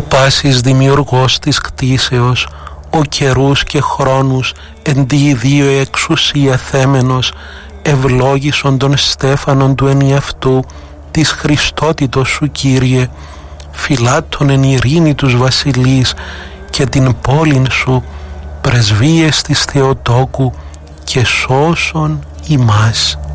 πάσης δημιουργός της κτίσεως, ο καιρούς και χρόνους εν τη ιδίω εξουσία θέμενος, ευλόγησον τον στέφανον του ενιαυτού, της Χριστότητος σου Κύριε, φυλάττον εν ειρήνη τους βασιλείς και την πόλην σου, πρεσβείες της Θεοτόκου και σώσον ημάς.